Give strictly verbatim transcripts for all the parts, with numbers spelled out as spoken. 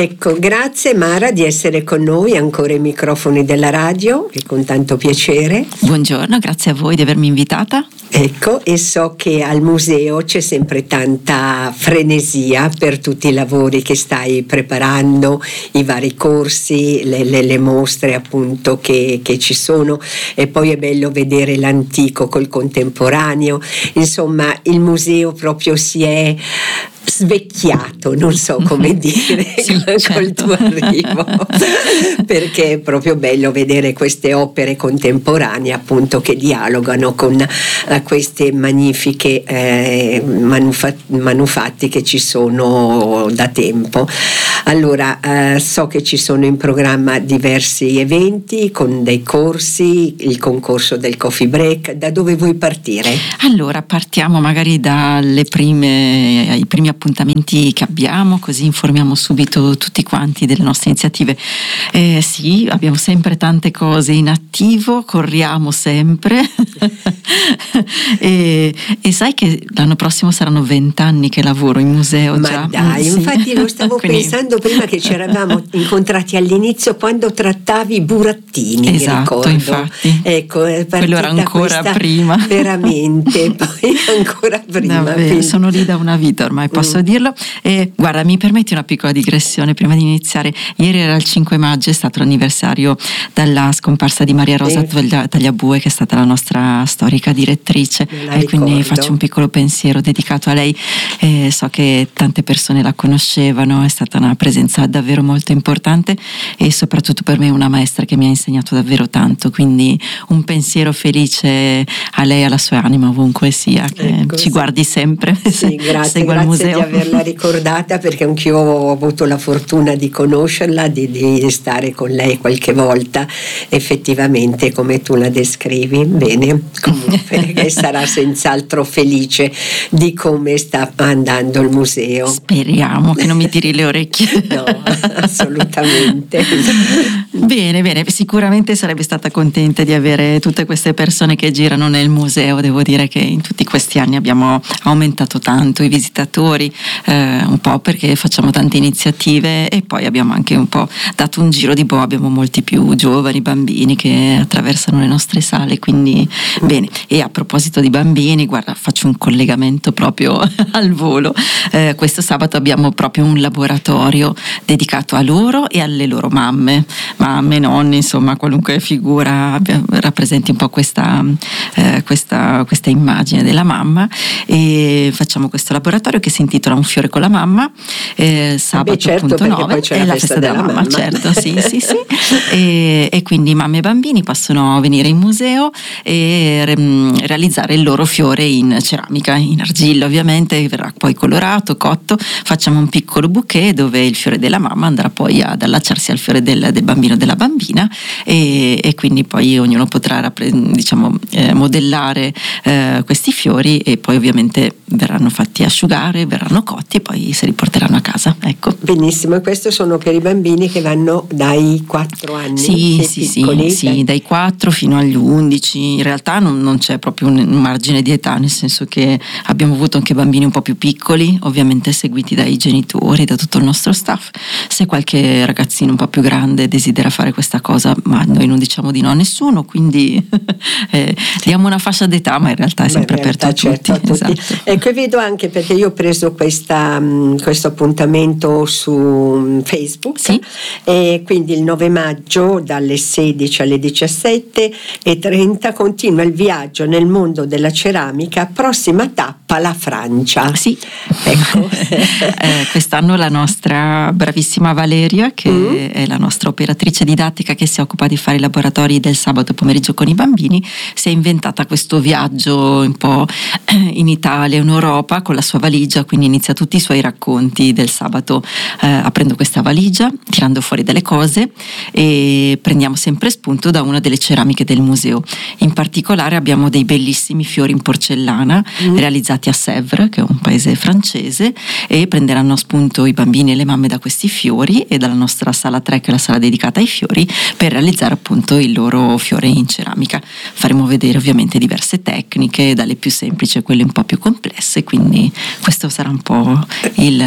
Ecco, grazie Mara di essere con noi ancora ai microfoni della radio e con tanto piacere. Buongiorno, grazie a voi di avermi invitata. Ecco, e so che al museo c'è sempre tanta frenesia per tutti i lavori che stai preparando, i vari corsi, le, le, le mostre appunto che, che ci sono, e poi è bello vedere l'antico col contemporaneo. Insomma, il museo proprio si è svecchiato, non so come dire, sì, col certo. tuo arrivo, perché è proprio bello vedere queste opere contemporanee appunto che dialogano con uh, queste magnifiche eh, manufa- manufatti che ci sono da tempo. Allora, uh, so che ci sono in programma diversi eventi con dei corsi, il concorso del coffee break. Da dove vuoi partire? Allora, partiamo magari dalle prime, i primi appuntamenti che abbiamo, così informiamo subito tutti quanti delle nostre iniziative. Eh, sì, abbiamo sempre tante cose in attivo, corriamo sempre e, e sai che l'anno prossimo saranno vent'anni che lavoro in museo. Ma già. dai, sì. infatti lo stavo Quindi... pensando prima che ci eravamo incontrati all'inizio quando trattavi i burattini, esatto, mi ricordo. Infatti. Ecco, è quello era ancora questa, prima. Veramente, poi ancora prima. Davvero, quindi... sono lì da una vita ormai, posso mm. dirlo. E guarda, mi permetti una piccola digressione prima di iniziare? Ieri era il cinque maggio, è stato l'anniversario della scomparsa di Maria Rosa eh. Tagliabue, che è stata la nostra storica direttrice, e ricordo. Quindi faccio un piccolo pensiero dedicato a lei. Eh, so che tante persone la conoscevano, è stata una presenza davvero molto importante e soprattutto per me una maestra che mi ha insegnato davvero tanto, quindi un pensiero felice a lei, alla sua anima ovunque sia, che ecco, ci sì. guardi sempre. Sì, grazie, grazie al museo. di averla ricordata, perché anch'io ho avuto la fortuna di conoscerla, di, di stare con lei qualche volta, effettivamente come tu la descrivi bene, comunque che sarà senz'altro felice di come sta andando il museo. Speriamo che non mi tiri le orecchie. No, assolutamente. Bene, bene, sicuramente sarebbe stata contenta di avere tutte queste persone che girano nel museo. Devo dire che in tutti questi anni abbiamo aumentato tanto i visitatori, eh, un po' perché facciamo tante iniziative e poi abbiamo anche un po' dato un giro di boa, abbiamo molti più giovani, bambini che attraversano le nostre sale, quindi bene. E a proposito di bambini, guarda, faccio un collegamento proprio al volo. Eh, questo sabato abbiamo proprio un laboratorio dedicato a loro e alle loro mamme, mamme, nonni, insomma qualunque figura rappresenti un po' questa, eh, questa, questa immagine della mamma, e facciamo questo laboratorio che si intitola Un fiore con la mamma, eh, sabato Beh, certo, appunto nove, poi c'è è la la festa festa della, della mamma, mamma. certo, sì, sì, sì. E, e quindi mamme e bambini possono venire in museo e re, realizzare il loro fiore in ceramica, in argilla ovviamente, verrà poi colorato, cotto, facciamo un piccolo bouquet dove il fiore della mamma andrà poi ad allacciarsi al fiore del, del bambino o della bambina, e, e quindi poi ognuno potrà diciamo eh, modellare eh, questi fiori, e poi ovviamente verranno fatti asciugare, verranno cotti e poi si riporteranno a casa. Ecco. Benissimo, e questo sono per i bambini che vanno dai quattro anni? Sì, sì, sì, sì, dai quattro fino agli undici. In realtà non, non c'è proprio un, un margine di età, nel senso che abbiamo avuto anche bambini un po' più piccoli, ovviamente seguiti dai genitori, da tutto il nostro staff. Se qualche ragazzino un po' più grande desidera fare questa cosa, ma noi non diciamo di no a nessuno, quindi eh, diamo una fascia d'età, ma in realtà è sempre Beh, aperto realtà, a, certo, tutti. a tutti. Esatto. Ecco, e vedo anche, perché io ho preso questa, questo appuntamento su Facebook, sì? E quindi il nove maggio dalle sedici alle diciassette e trenta continua il viaggio nel mondo della ceramica, prossima tappa la Francia. Sì, ecco. eh, quest'anno la nostra bravissima Valeria, che mm. è la nostra operatrice didattica che si occupa di fare i laboratori del sabato pomeriggio con i bambini, si è inventata questo viaggio un po' in Italia, in Europa, con la sua valigia, quindi inizia tutti i suoi racconti del sabato eh, aprendo questa valigia, tirando fuori delle cose, e prendiamo sempre spunto da una delle ceramiche del museo. In particolare abbiamo dei bellissimi fiori in porcellana mm. realizzati a Sèvres, che è un paese francese, e prenderanno spunto i bambini e le mamme da questi fiori e dalla nostra sala tre, che è la sala dedicata ai fiori, per realizzare appunto il loro fiore in ceramica. Faremo vedere ovviamente diverse tecniche, dalle più semplici a quelle un po' più complesse, quindi questo sarà un po' il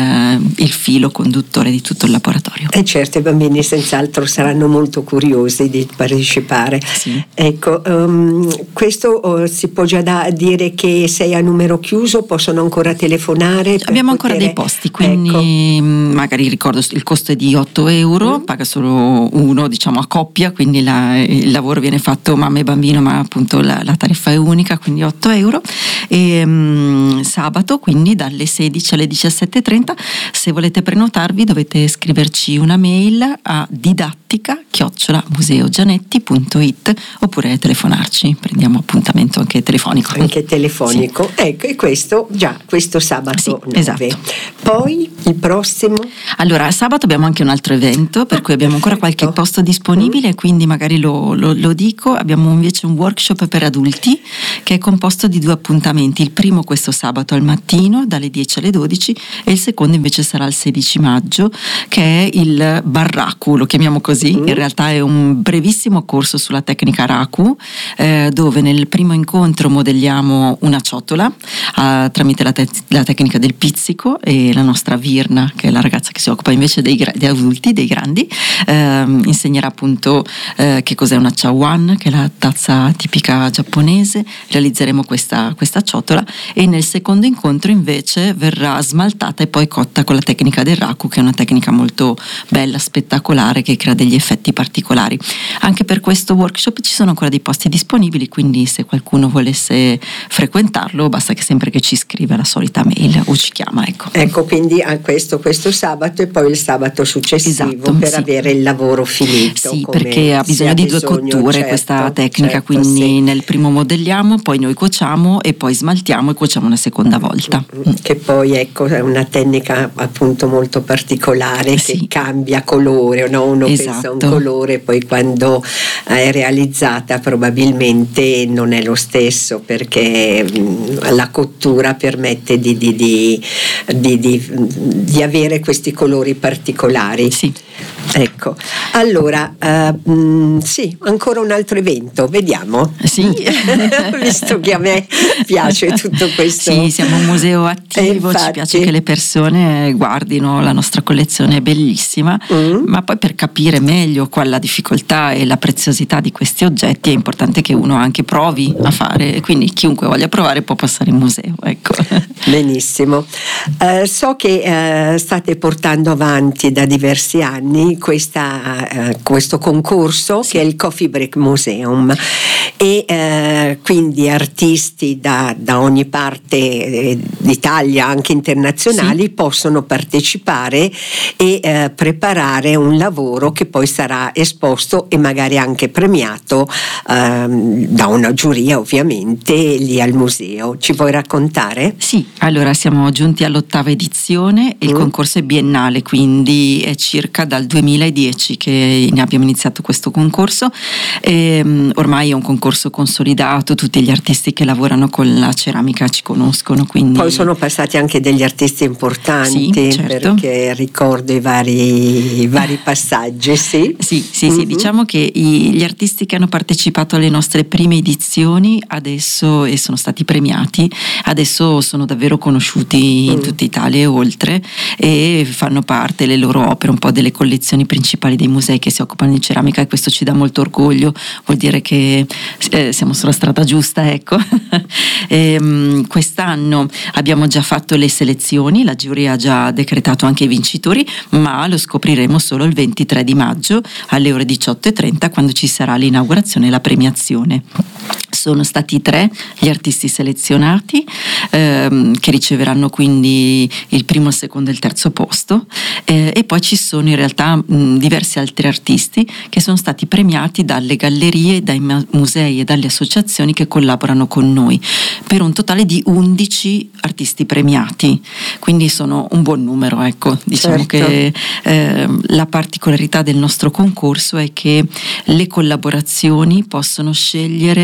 il filo conduttore di tutto il laboratorio. E certo, i bambini senz'altro saranno molto curiosi di partecipare. Sì. Ecco, um, questo oh, si può già da dire che sei a numero chiuso, possono ancora telefonare? Abbiamo poter... ancora dei posti, quindi ecco. magari ricordo il costo è di otto euro, mm. paga solo uno, diciamo a coppia, quindi la, il lavoro viene fatto mamma e bambino, ma appunto la, la tariffa è unica, quindi otto euro. E um, sabato quindi dalle sedici alle diciassette e trenta, se volete prenotarvi dovete scriverci una mail a didattica chiocciola museogianetti punto it oppure telefonarci, prendiamo appuntamento anche telefonico. Anche telefonico, sì. Ecco, e questo già questo sabato sì, nove. esatto. Poi il prossimo? Allora, sabato abbiamo anche un altro evento, per cui abbiamo ancora qualche posto disponibile, mm. quindi magari lo, lo, lo dico. Abbiamo invece un workshop per adulti che è composto di due appuntamenti, il primo questo sabato al mattino dalle dieci alle dodici e il secondo invece sarà il sedici maggio, che è il Barraku, lo chiamiamo così, mm. in realtà è un brevissimo corso sulla tecnica Raku, eh, dove nel primo incontro modelliamo una ciotola eh, tramite la, te- la tecnica del pizzico, e la nostra Virna, che è la ragazza che si occupa invece dei, gra- dei adulti, dei grandi, eh, insegnerà appunto eh, che cos'è una chawan, che è la tazza tipica giapponese. Realizzeremo questa, questa ciotola, e nel secondo incontro invece verrà smaltata e poi cotta con la tecnica del Raku, che è una tecnica molto bella, spettacolare, che crea degli effetti particolari. Anche per questo workshop ci sono ancora dei posti disponibili, quindi se qualcuno volesse frequentarlo basta che sempre che ci scrive la solita mail o ci chiama, ecco. Ecco, quindi a questo, questo sabato e poi il sabato successivo, esatto, per sì. avere il lavoro finito. Sì, perché ha bisogno di due cotture, certo, questa tecnica, certo, quindi sì. nel primo modelliamo, poi noi cuociamo e poi smaltiamo e cuociamo una seconda volta. Che poi ecco è una tecnica appunto molto particolare, sì. che cambia colore, no? Uno esatto. pensa a un colore, poi quando è realizzata probabilmente non è lo stesso, perché mh, la cottura permette di, di, di, di, di, di avere questi colori particolari. Sì. Ecco, allora uh, mh, sì, ancora un altro evento, vediamo. Sì. Visto che a me piace tutto questo. Sì, siamo un museo attivo, ci piace che le persone guardino la nostra collezione, è bellissima, mm. ma poi per capire meglio qual è la difficoltà e la preziosità di questi oggetti è importante che uno anche provi a fare, quindi chiunque voglia provare può passare in museo, ecco. Benissimo. Uh, so che uh, state portando avanti da diversi anni questa, uh, questo concorso, sì. che è il Coffee Break Museum, e uh, quindi artisti da, da ogni parte eh, d'Italia, anche internazionali, sì. possono partecipare e uh, preparare un lavoro che poi sarà esposto e magari anche premiato uh, da una giuria, ovviamente, lì al museo. Ci vuoi raccontare? Sì, allora siamo giunti all'ottava edizione e il mm. concorso è biennale, quindi è circa dal duemiladieci che ne abbiamo iniziato questo concorso, e, um, ormai è un concorso consolidato, tutti gli artisti che lavorano con la ceramica ci conoscono, quindi... Poi sono passati anche degli artisti importanti, sì, certo. perché ricordo i vari, i vari passaggi, sì? Sì, sì, mm-hmm. sì, diciamo che i, gli artisti che hanno partecipato alle nostre prime edizioni adesso e sono stati premiati, adesso sono davvero conosciuti in mm. tutta Italia e oltre, e fanno parte le loro opere un po' delle collezioni principali dei musei che si occupano di ceramica, e questo ci dà molto orgoglio, vuol dire che eh, siamo sulla strada giusta, ecco. e, um, quest'anno abbiamo già fatto le selezioni, la giuria ha già decretato anche i vincitori, ma lo scopriremo solo il ventitré di maggio alle ore diciotto e trenta, quando ci sarà l'inaugurazione e la premiazione. Sono stati tre gli artisti selezionati ehm, che riceveranno quindi il primo, il secondo e il terzo posto, eh, e poi ci sono in realtà mh, diversi altri artisti che sono stati premiati dalle gallerie, dai musei e dalle associazioni che collaborano con noi, per un totale di undici artisti premiati, quindi sono un buon numero, ecco. Diciamo certo. che eh, la particolarità del nostro concorso è che le collaborazioni possono scegliere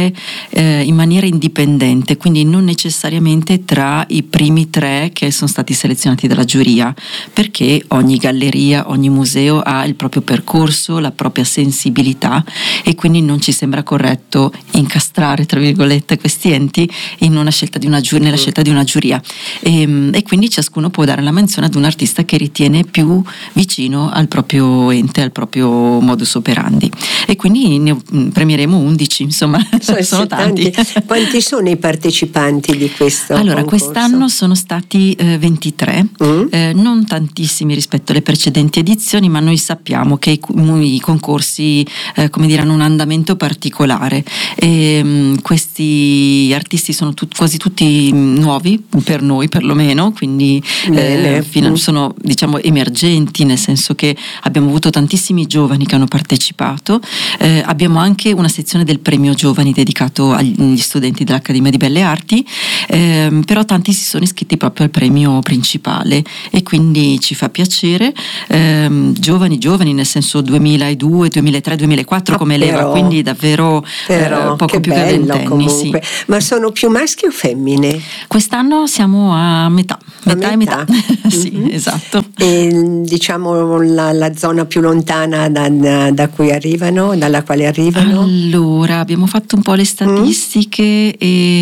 eh, in maniera indipendente, quindi non necessariamente tra i primi tre che sono stati selezionati dalla giuria, perché ogni galleria, ogni museo ha il proprio percorso, la propria sensibilità, e quindi non ci sembra corretto incastrare, tra virgolette, questi enti in una scelta di una giu- nella scelta di una giuria, e, e quindi ciascuno può dare la menzione ad un artista che ritiene più vicino al proprio ente, al proprio modus operandi, e quindi ne premieremo undici, insomma. Sono, sono tanti. tanti. Quanti sono i partecipanti di questo allora concorso? Quest'anno sono stati eh, ventitré, mm. eh, non tantissimi rispetto alle precedenti edizioni, ma noi sappiamo che i, i concorsi eh, come dire, hanno un andamento particolare, e mh, questi artisti sono tut, quasi tutti nuovi per noi perlomeno, quindi eh, fino, sono diciamo emergenti, nel senso che abbiamo avuto tantissimi giovani che hanno partecipato, eh, abbiamo anche una sezione del premio giovani dedicato agli studenti dell'Accademia di Belle Arti, eh, però tanti si sono iscritti proprio al premio principale, e quindi ci fa piacere, eh, giovani giovani nel senso duemiladue, duemilatré, duemilaquattro ah, come però, leva, quindi davvero però, eh, poco che più bello, che ventenni. Comunque. Sì. Ma sono più maschi o femmine? Quest'anno siamo a metà, metà, a e metà, metà. Sì, mm-hmm. Esatto. E, diciamo la, la zona più lontana da, da, da cui arrivano, dalla quale arrivano? Allora, abbiamo fatto un po' le statistiche, mm.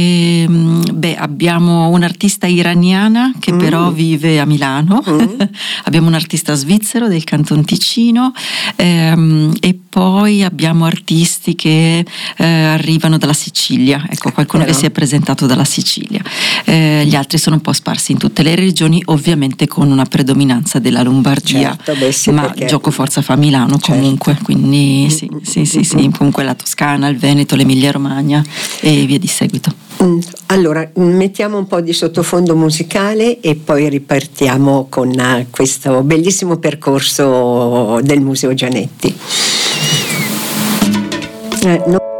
e beh, abbiamo un'artista iraniana che mm. però vive a Milano, mm. abbiamo un artista svizzero del Canton Ticino, ehm, e poi abbiamo artisti che eh, arrivano dalla Sicilia, ecco, qualcuno però. che si è presentato dalla Sicilia, eh, gli altri sono un po' sparsi in tutte le regioni, ovviamente con una predominanza della Lombardia, certo, beh, sì, ma perché... gioco forza fa Milano, certo. Comunque, quindi sì, sì, sì, sì, comunque la Toscana, il Veneto, l'Emilia Romagna e via di seguito. Allora, mettiamo un po' di sottofondo musicale e poi ripartiamo con questo bellissimo percorso del Museo Gianetti. Eh, no.